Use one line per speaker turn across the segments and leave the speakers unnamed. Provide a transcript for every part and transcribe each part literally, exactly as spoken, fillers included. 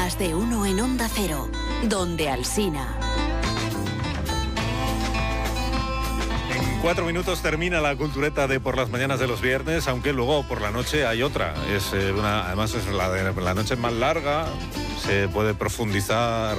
Más de uno en Onda Cero, donde Alsina.
En cuatro minutos termina la cultureta de por las mañanas de los viernes, aunque luego por la noche hay otra. Es eh, una, además es la, de, la noche es más larga, se puede profundizar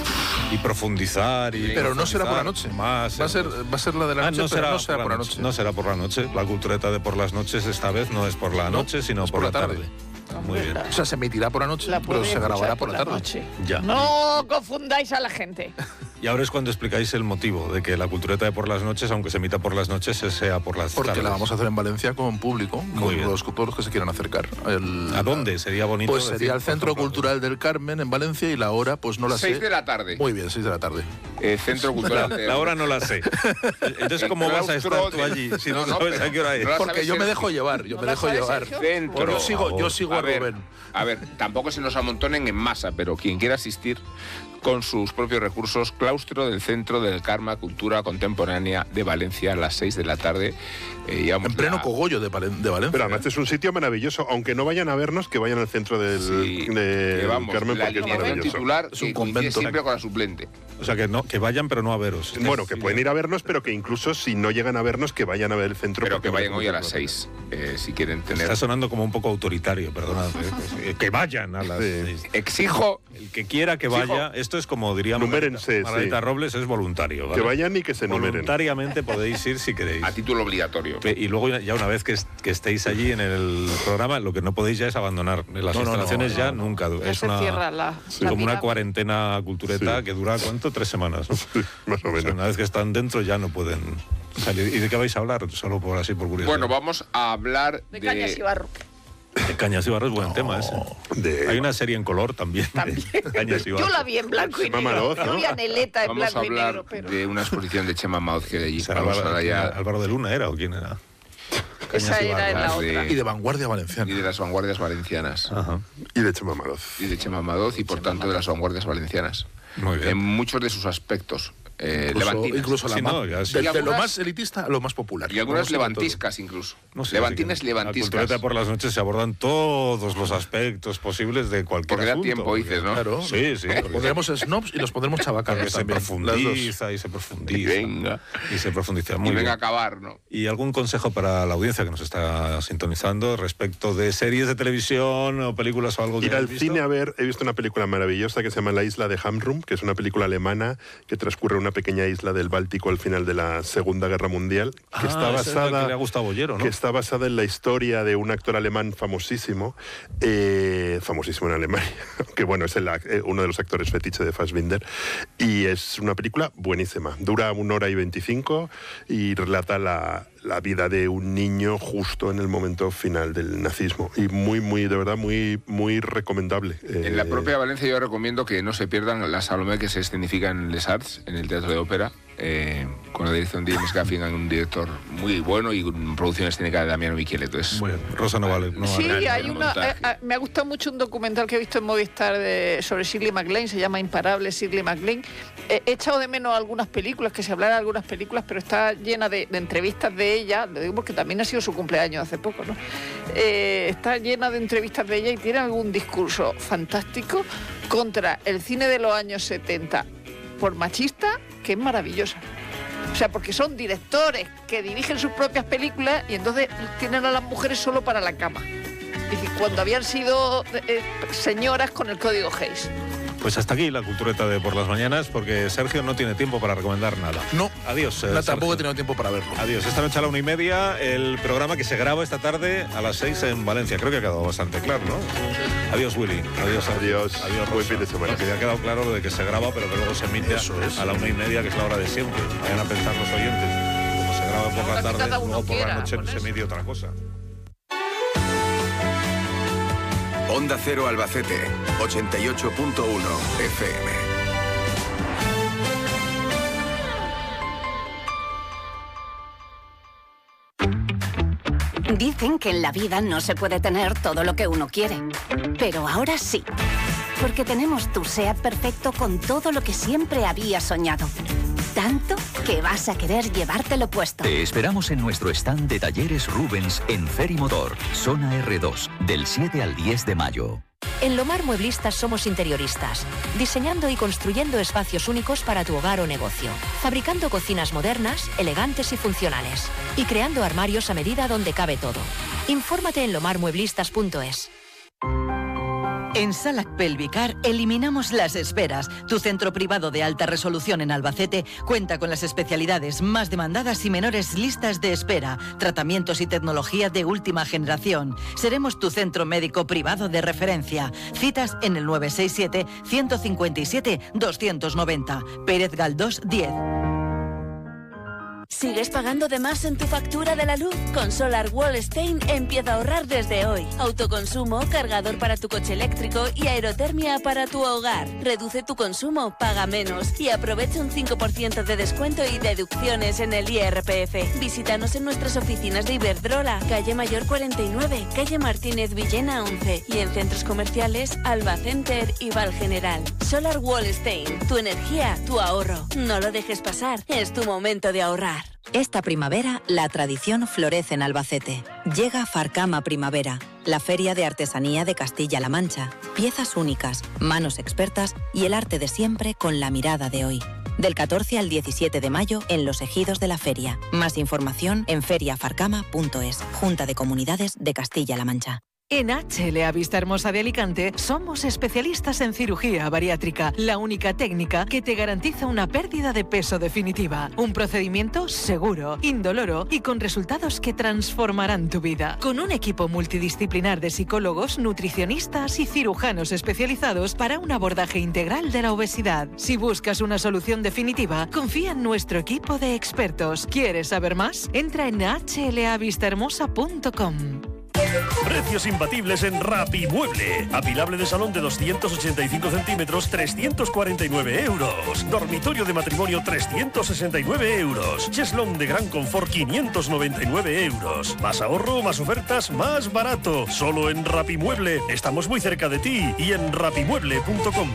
y profundizar y
pero
profundizar
no será por la noche.
Más,
va a ser va a ser la de la
ah,
noche,
no
pero
será,
no será
por,
por
la
la
noche.
noche.
No será por la noche. La cultureta de por las noches esta vez no es por la noche, no, sino por, por la tarde. tarde. Muy bien.
O sea, se emitirá por la noche, la pero se grabará por, por la tarde. Noche.
Ya.
No confundáis a la gente.
Y ahora es cuando explicáis el motivo de que la cultureta de por las noches, aunque se emita por las noches, sea por las
Porque
tardes.
la vamos a hacer en Valencia con público,
Muy
con los, todos los que se quieran acercar. El,
¿A dónde? Sería bonito.
Pues
decir,
sería el Centro Cultural del Carmen en Valencia y la hora, pues no la sé.
seis de la tarde.
Muy bien, seis de la tarde.
Eh, Centro Cultural.
La, la hora no la sé. Entonces, ¿cómo vas a estar tú allí si no, no sabes no, a qué hora es?
No Porque yo me dejo llevar, yo
¿No
me dejo llevar.
Centro.
Yo sigo, yo sigo a, a
ver,
Rubén.
A ver, tampoco se nos amontonen en masa, pero quien quiera asistir con sus propios recursos, claustro del Centro del Karma Cultura Contemporánea de Valencia a las seis de la tarde. Eh,
en pleno la... cogollo de, Valen de Valencia.
Pero además es un sitio maravilloso, aunque no vayan a vernos, que vayan al centro del
sí,
de
vamos,
Carmen,
la
porque es maravilloso.
Titular
es un
que
convento
siempre con la suplente.
O sea, que no que vayan, pero no a veros.
Bueno, que pueden ir a vernos, pero que incluso si no llegan a vernos, que vayan a ver el centro.
Pero que vayan hoy a las seis, eh, si quieren tener...
Está sonando como un poco autoritario, perdonad. Eh, que vayan a las seis.
Sí. Exijo...
El que quiera que vaya, exijo, esto es como diríamos
numérense,
Margarita
sí.
Robles, es voluntario. ¿vale?
Que vayan y que se numeren.
Voluntariamente podéis ir si queréis.
A título obligatorio.
Y luego ya una vez que, que estéis allí en el programa, lo que no podéis ya es abandonar las no, instalaciones no, no, ya no, nunca.
Ya
es
se
una,
cierra la,
sí.
la
como
vida.
Una cuarentena cultureta sí. que dura, ¿cuánto? Tres semanas. ¿no?
Sí, más o menos. O sea,
una vez que están dentro ya no pueden salir. ¿Y de qué vais a hablar? Solo por así, por curiosidad.
Bueno, vamos a hablar
de...
de...
Cañas y Barro.
De Cañas y Barro es buen no, tema ese. De... Hay una serie en color también.
También.
Cañas y Barro.
Yo la vi en blanco y negro.
Maoz, ¿no?
Yo vi a Neleta en
vamos
blanco
a hablar
y negro. Pero...
de una exposición de Chema Maoz que de allí.
O sea,
vamos
Álvaro,
a ya...
Álvaro de Luna era o quién era.
Esa era en la otra.
Y de vanguardia valenciana.
Y de las vanguardias valencianas.
Ajá.
Y de Chema Maoz.
Y de Chema Maoz y por
Chema
tanto de las vanguardias valencianas.
Muy bien.
En muchos de sus aspectos. Eh,
incluso, incluso la
sí,
más,
no, ya, sí.
de, de
algunas,
lo más elitista a lo más popular.
Y algunas levantiscas incluso.
No sé,
Levantines,
que
levantiscas.
La cultureta por las noches se abordan todos los aspectos posibles de cualquier
Porque
asunto.
da tiempo,
porque,
dices, ¿no?
Claro.
Sí, sí.
Los pondremos snobs y los pondremos chabacanos
se profundiza y se profundiza.
Y venga.
Y se profundiza. Muy
y venga
bien.
a acabar, ¿no?
¿Y algún consejo para la audiencia que nos está sintonizando respecto de series de televisión o películas o algo que
Ir al
visto?
cine a ver, he visto una película maravillosa que se llama La isla de Hamrum, que es una película alemana que transcurre en una pequeña isla del Báltico al final de la Segunda Guerra Mundial, que
ah,
está basada
es la que le ha gustado Bollero, ¿no?
que está basada en la historia de un actor alemán famosísimo, eh, famosísimo en Alemania, que bueno, es el, eh, uno de los actores fetiche de Fassbinder, y es una película buenísima, dura una hora y veinticinco y relata la, la vida de un niño justo en el momento final del nazismo, y muy, muy, de verdad, muy, muy recomendable.
Eh, en la propia Valencia yo recomiendo que no se pierdan la Salomé que se escenifica en Les Arts, en el Teatro de Ópera, eh, con la dirección de James Gaffigan, un director muy bueno, y con producción escénica de Damiano Micheletto. Es
muy bien. Rosa no vale. No
sí,
vale.
hay una, eh, eh, me ha gustado mucho un documental que he visto en Movistar de, sobre Shirley MacLaine, se llama Imparable Shirley MacLaine. Eh, he echado de menos algunas películas, que se hablara de algunas películas, pero está llena de, de entrevistas de ella, lo digo porque también ha sido su cumpleaños hace poco, ¿no? Eh, está llena de entrevistas de ella y tiene algún discurso fantástico contra el cine de los años setenta por machista, que es maravillosa. O sea, porque son directores que dirigen sus propias películas y entonces tienen a las mujeres solo para la cama. Es decir, cuando habían sido eh, señoras con el código Hays.
Pues hasta aquí la cultureta de por las mañanas, porque Sergio no tiene tiempo para recomendar nada.
No.
Adiós.
No,
eh,
tampoco he tenido tiempo para verlo.
Adiós. Esta noche a la una y media, el programa que se graba esta tarde a las seis en Valencia. Creo que ha quedado bastante claro, ¿no? Adiós, Willy. Adiós,
adiós.
Adiós,
buen fin de semana.
Que ya ha quedado claro lo de que se graba, pero que luego se emite
Eso es.
a la una y media, que es la hora de siempre. Vayan a pensar los oyentes. Como se graba por la tarde, luego por la noche se emite otra cosa.
Onda Cero Albacete, ochenta y ocho punto uno F
M. Dicen que en la vida no se puede tener todo lo que uno quiere, pero ahora sí, porque tenemos tu SEAT perfecto con todo lo que siempre habías soñado. Tanto que vas a querer llevártelo puesto.
Te esperamos en nuestro stand de talleres Rubens en Ferimotor, zona erre dos, del siete al diez de mayo.
En Lomar Mueblistas somos interioristas, diseñando y construyendo espacios únicos para tu hogar o negocio, fabricando cocinas modernas, elegantes y funcionales, y creando armarios a medida donde cabe todo. Infórmate en lomar mueblistas punto es.
En Salac Pelvicar eliminamos las esperas. Tu centro privado de alta resolución en Albacete cuenta con las especialidades más demandadas y menores listas de espera, tratamientos y tecnología de última generación. Seremos tu centro médico privado de referencia. Citas en el nueve seis siete, uno cinco siete, dos nueve cero. Pérez Galdós diez.
¿Sigues pagando de más en tu factura de la luz? Con Solar Wallstein empieza a ahorrar desde hoy. Autoconsumo, cargador para tu coche eléctrico y aerotermia para tu hogar. Reduce tu consumo, paga menos y aprovecha un cinco por ciento de descuento y deducciones en el I R P F. Visítanos en nuestras oficinas de Iberdrola, calle Mayor cuarenta y nueve, calle Martínez Villena once y en centros comerciales Alba Center y Val General. Solar Wallstein, tu energía, tu ahorro. No lo dejes pasar, es tu momento de ahorrar.
Esta primavera, la tradición florece en Albacete. Llega Farcama Primavera, la feria de artesanía de Castilla-La Mancha. Piezas únicas, manos expertas y el arte de siempre con la mirada de hoy. Del catorce al diecisiete de mayo en los ejidos de la feria. Más información en feria farcama punto es. Junta de Comunidades de Castilla-La Mancha.
En H L A Vista Hermosa de Alicante somos especialistas en cirugía bariátrica, la única técnica que te garantiza una pérdida de peso definitiva. Un procedimiento seguro, indoloro y con resultados que transformarán tu vida. Con un equipo multidisciplinar de psicólogos, nutricionistas y cirujanos especializados para un abordaje integral de la obesidad. Si buscas una solución definitiva, confía en nuestro equipo de expertos. ¿Quieres saber más? Entra en hache ele a vista hermosa punto com.
Precios imbatibles en Rapimueble. Apilable de salón de doscientos ochenta y cinco centímetros, trescientos cuarenta y nueve euros. Dormitorio de matrimonio, trescientos sesenta y nueve euros. Cheslón de gran confort, quinientos noventa y nueve euros. Más ahorro, más ofertas, más barato. Solo en Rapimueble. Estamos muy cerca de ti y en rapimueble punto com.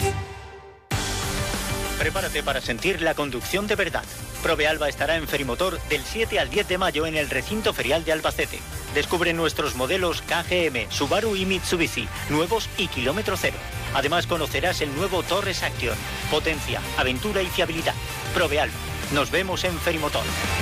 Prepárate para sentir la conducción de verdad. Provealba estará en Ferimotor del siete al diez de mayo en el recinto ferial de Albacete. Descubre nuestros modelos K G M, Subaru y Mitsubishi, nuevos y kilómetro cero. Además conocerás el nuevo Torres Action, potencia, aventura y fiabilidad. Provealba. Nos vemos en Ferimotor.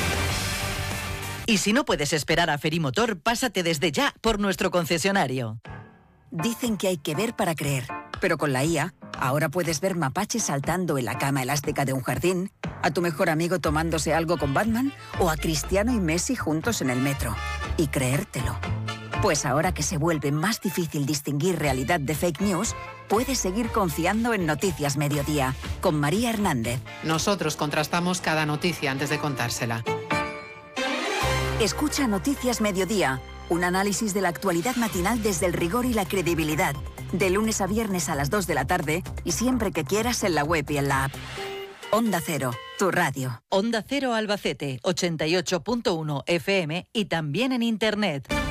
Y si no puedes esperar a Ferimotor, pásate desde ya por nuestro concesionario.
Dicen que hay que ver para creer, pero con la I A, ahora puedes ver mapaches saltando en la cama elástica de un jardín, a tu mejor amigo tomándose algo con Batman o a Cristiano y Messi juntos en el metro. Y creértelo. Pues ahora que se vuelve más difícil distinguir realidad de fake news, puedes seguir confiando en Noticias Mediodía, con María Hernández.
Nosotros contrastamos cada noticia antes de contársela.
Escucha Noticias Mediodía, un análisis de la actualidad matinal desde el rigor y la credibilidad. De lunes a viernes a las dos de la tarde y siempre que quieras en la web y en la app. Onda Cero, tu radio.
Onda Cero Albacete, ochenta y ocho punto uno F M y también en Internet.